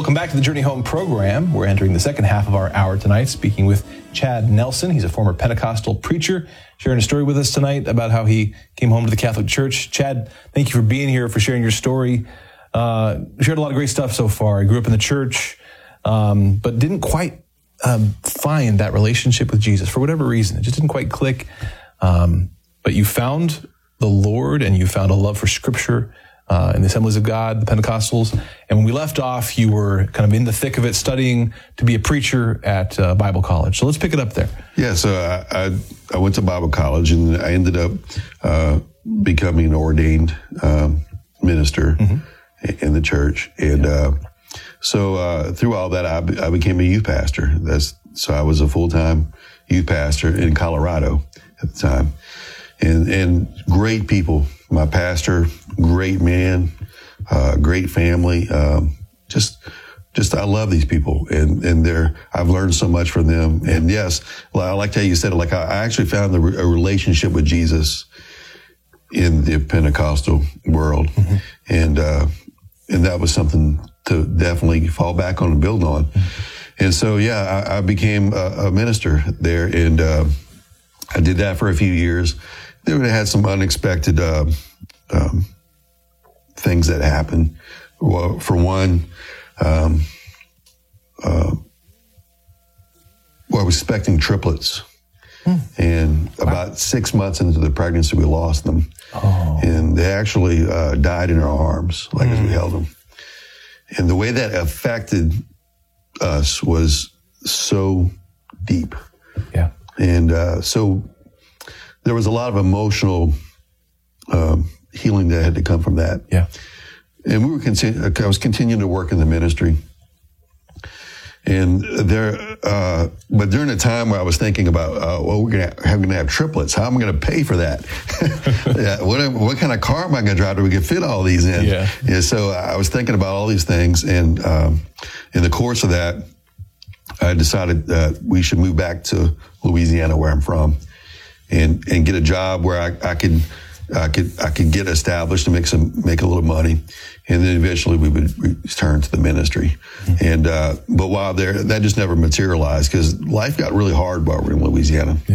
Welcome back to the Journey Home program. We're entering the second half of our hour tonight, speaking with Chad Nelson. He's a former Pentecostal preacher, sharing a story with us tonight about how he came home to the Catholic Church. Chad, thank you for being here, for sharing your story. Shared a lot of great stuff so far. I grew up in the church, but didn't quite find that relationship with Jesus for whatever reason. It just didn't quite click. But you found the Lord, and you found a love for Scripture in the Assemblies of God, the Pentecostals. And when we left off, you were kind of in the thick of it, studying to be a preacher at Bible college. So let's pick it up there. Yeah, so I went to Bible college, and I ended up becoming an ordained minister in the church. And so through all that, I became a youth pastor. So I was a full-time youth pastor in Colorado at the time. And great people. My pastor, great man, great family. Just I love these people, and I've learned so much from them. And yes, I like how you said it. Like I actually found a relationship with Jesus in the Pentecostal world, and that was something to definitely fall back on and build on. And so I became a minister there, and I did that for a few years. They would have had some unexpected things that happened. Well, for one, I was expecting triplets. And about 6 months into the pregnancy, we lost them. And they actually died in our arms, as we held them. And the way that affected us was so deep. Yeah. And so there was a lot of emotional healing that had to come from that. Yeah. And I was continuing to work in the ministry. And but during the time where I was thinking about, we're going to have triplets. How am I going to pay for that? What kind of car am I going to drive that we can fit all these in? Yeah. And so I was thinking about all these things. And in the course of that, I decided that we should move back to Louisiana, where I'm from, and get a job where I could get established and make a little money, and then eventually we would return to the ministry. And but while there, that just never materialized because life got really hard while we were in Louisiana. Yeah.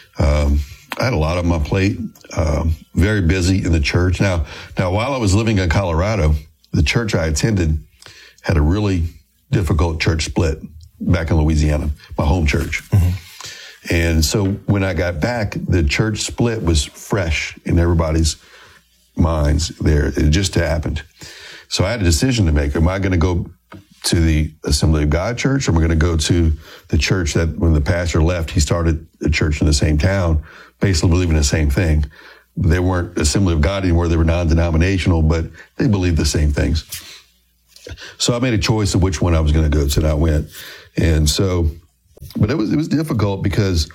I had a lot on my plate, very busy in the church. Now while I was living in Colorado, the church I attended had a really difficult church split back in Louisiana, my home church. And so when I got back, the church split was fresh in everybody's minds there. It just happened. So I had a decision to make. Am I going to go to the Assembly of God church, or am I going to go to the church that when the pastor left, he started a church in the same town, basically believing the same thing? They weren't Assembly of God anymore. They were non-denominational, but they believed the same things. So I made a choice of which one I was going to go to, and I went. And so, but it was difficult because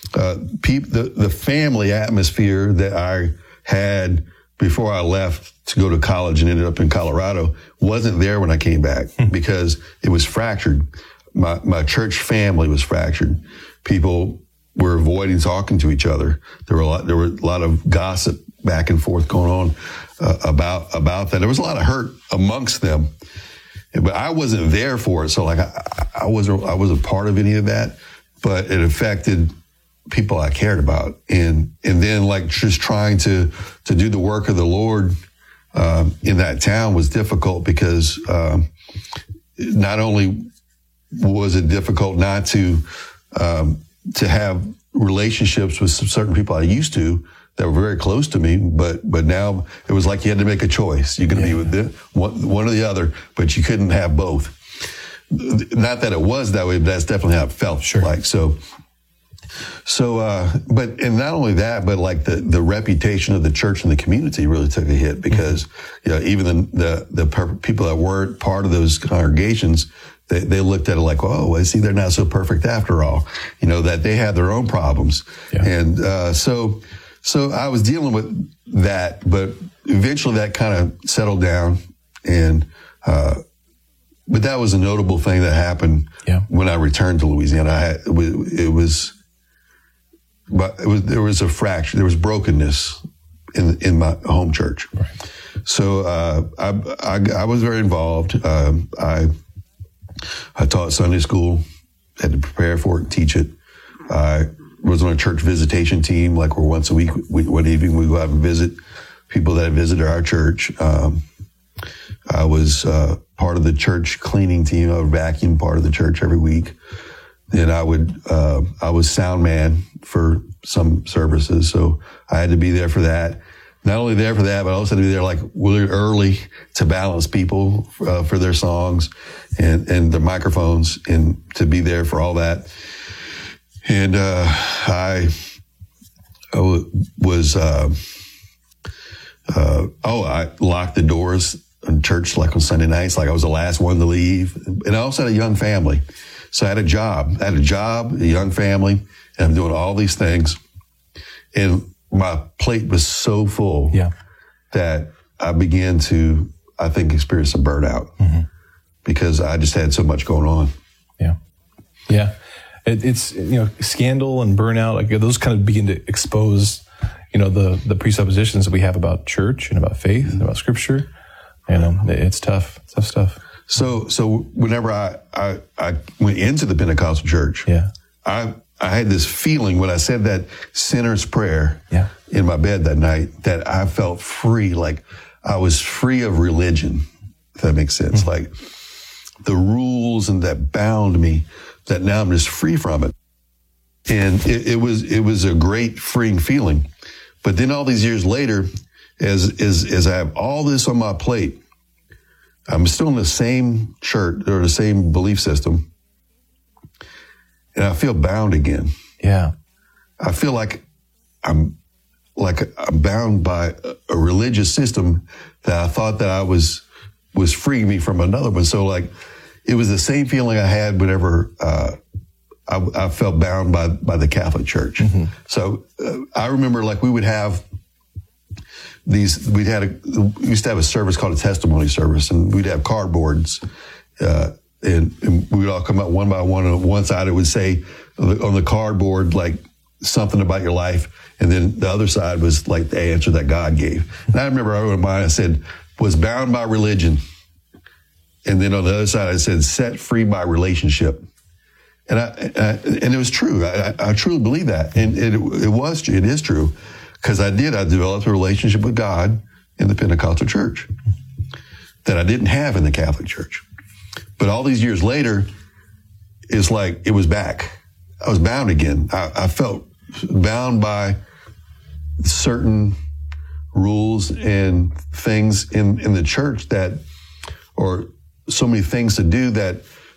the family atmosphere that I had before I left to go to college and ended up in Colorado wasn't there when I came back because it was fractured. My church family was fractured. People were avoiding talking to each other. There were a lot of gossip back and forth going on about that. There was a lot of hurt amongst them. But I wasn't there for it, so I wasn't a part of any of that. But it affected people I cared about, and then just trying to do the work of the Lord in that town was difficult because not only was it difficult not to have relationships with certain people I used to that were very close to me, but now it was like you had to make a choice. You're going to be with one or the other, but you couldn't have both. Not that it was that way, but that's definitely how it felt. Sure. But not only that, but the reputation of the church and the community really took a hit because even the people that weren't part of those congregations, they looked at it like, oh, I see they're not so perfect after all. That they had their own problems, and so I was dealing with that, but eventually that kind of settled down, and but that was a notable thing that happened when I returned to Louisiana. There was a fracture, there was brokenness in my home church. Right. So I was very involved. I I taught Sunday school, had to prepare for it, teach it. I was on a church visitation team, like where once a week, one evening we go out and visit people that had visited our church. I was part of the church cleaning team. I would vacuum part of the church every week. Then I was sound man for some services, so I had to be there for that. Not only there for that, but I also had to be there like really early to balance people for their songs and the microphones, and to be there for all that. And I locked the doors in church like on Sunday nights, like I was the last one to leave. And I also had a young family. So I had a job, a young family, and I'm doing all these things. And my plate was so full that I began to, I think, experience some burnout because I just had so much going on. Yeah. Yeah. It's, scandal and burnout, like those kind of begin to expose, the presuppositions that we have about church and about faith and about scripture. It's tough stuff. So whenever I went into the Pentecostal church, I had this feeling when I said that sinner's prayer in my bed that night that I felt free, like I was free of religion, if that makes sense. Like the rules and that bound me, that now I'm just free from it. And it was a great freeing feeling. But then all these years later, as I have all this on my plate, I'm still in the same church or the same belief system, and I feel bound again. Yeah. I feel like I'm bound by a religious system that I thought that I was freeing me from another one. So like, it was the same feeling I had whenever I felt bound by the Catholic Church. So I remember like we would have we used to have a service called a testimony service, and we'd have cardboards, and we would all come out one by one. And on one side, it would say on the cardboard, like something about your life. And then the other side was like the answer that God gave. And I remember I wrote mine, I said, was bound by religion. And then on the other side, I said, set free by relationship. And and it was true. I truly believe that. And it is true. Because I developed a relationship with God in the Pentecostal church that I didn't have in the Catholic Church. But all these years later, it's like it was back. I was bound again. I felt bound by certain rules and things in the church or so many things to do that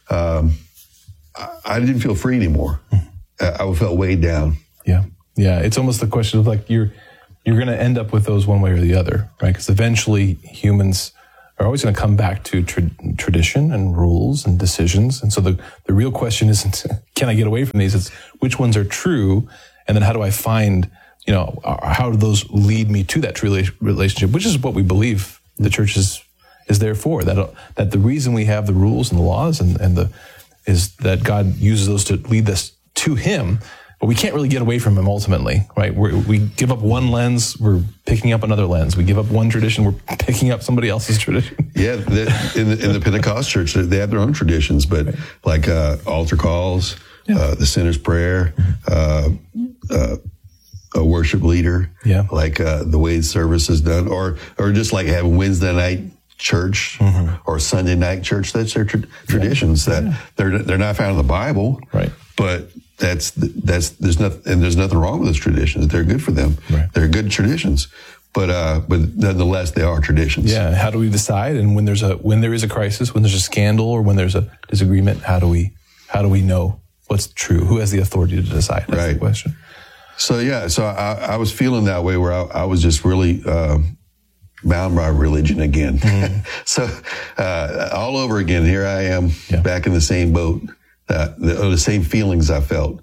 I didn't feel free anymore. I felt weighed down. Yeah. Yeah, it's almost the question of like you're going to end up with those one way or the other, right? Because eventually humans are always going to come back to tradition and rules and decisions. And so the real question isn't, can I get away from these? It's which ones are true? And then how do I find, how do those lead me to that true relationship, which is what we believe the church is there for, that the reason we have the rules and the laws is that God uses those to lead us to him. But we can't really get away from him ultimately, right? We give up one lens, we're picking up another lens. We give up one tradition, we're picking up somebody else's tradition. Yeah, in the Pentecost church, they have their own traditions, but like altar calls, the sinner's prayer, a worship leader, like the way the service is done, or just like having Wednesday night church or Sunday night church. That's their traditions that they're not found in the Bible, right? But there's nothing wrong with those traditions. They're good for them. Right. They're good traditions, but nonetheless they are traditions. Yeah. How do we decide? And when there is a crisis, when there's a scandal, or when there's a disagreement, how do we know what's true? Who has the authority to decide? That's the question. So I was feeling that way where I was just really bound by religion again. So all over again, here I am back in the same boat. The same feelings I felt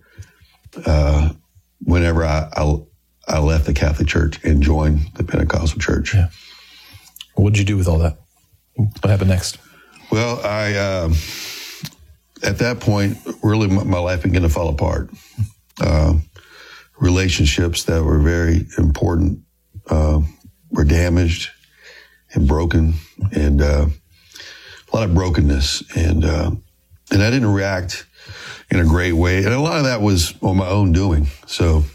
whenever I left the Catholic Church and joined the Pentecostal Church. Yeah. What did you do with all that? What happened next? Well, I at that point, really my life began to fall apart. Relationships that were very important were damaged and broken, and a lot of brokenness. And I didn't react in a great way. And a lot of that was on my own doing. So,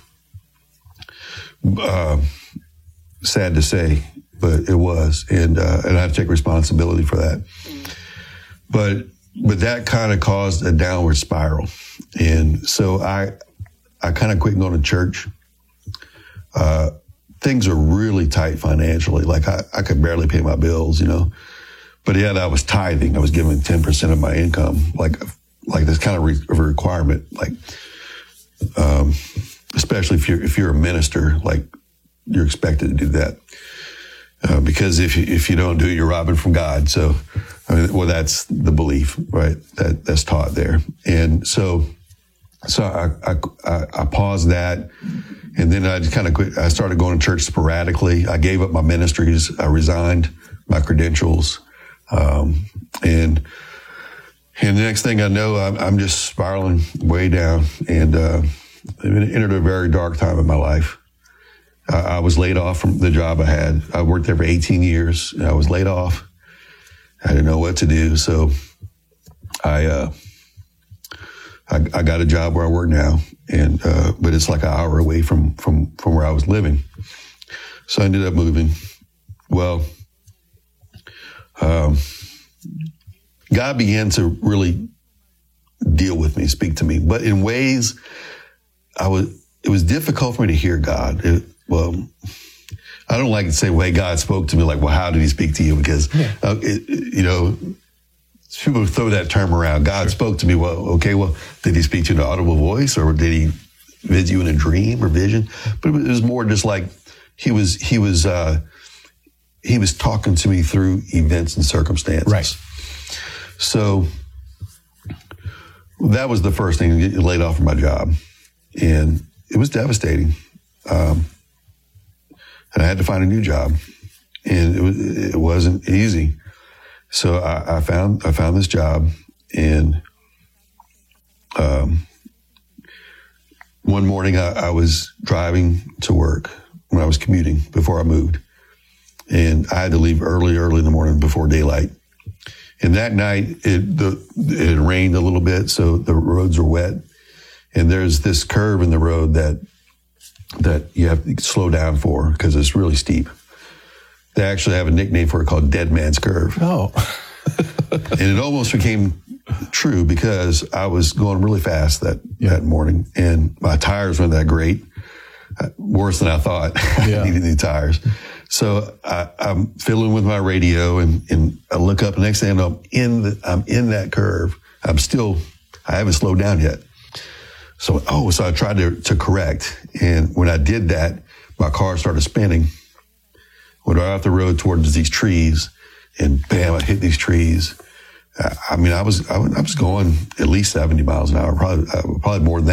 sad to say, but it was. And I have to take responsibility for that. But that kind of caused a downward spiral. And so I kind of quit going to church. Things are really tight financially. Like I could barely pay my bills, But yeah, I was tithing. I was giving 10% of my income, like that's kind of a requirement. Like, especially if you're a minister, like you're expected to do that. Because if you don't do it, you're robbing from God. So, that's the belief, right? That's taught there. And so I paused that, and then I just kind of quit. I started going to church sporadically. I gave up my ministries. I resigned my credentials. And the next thing I know, I'm just spiraling way down, and I entered a very dark time in my life. I was laid off from the job I had. I worked there for 18 years. I was laid off. I didn't know what to do, so I got a job where I work now, and but it's like an hour away from where I was living. So I ended up moving. Well, God began to really deal with me, speak to me, but in ways it was difficult for me to hear God. I don't like to say, well, hey, God spoke to me. Like, well, how did he speak to you? Because, people throw that term around. God spoke to me. Well, okay, did he speak to you in an audible voice, or did he visit you in a dream or vision? But it was more just like he was talking to me through events and circumstances. Right. So that was the first thing, to get laid off from my job. And it was devastating. And I had to find a new job, and it wasn't easy. So I found this job, and one morning I was driving to work when I was commuting before I moved, and I had to leave early in the morning before daylight. And that night it rained a little bit, so the roads were wet, and there's this curve in the road that you have to slow down for because it's really steep. They actually have a nickname for it called Dead Man's Curve. Oh. And it almost became true because I was going really fast that morning, and my tires weren't that great. Worse than I thought. I needed new tires. So I'm fiddling with my radio, and I look up, and the next thing I know, I'm in that curve. I haven't slowed down yet. So I tried to correct. And when I did that, my car started spinning. Went right off the road towards these trees, and bam, I hit these trees. I was going at least 70 miles an hour, probably more than that.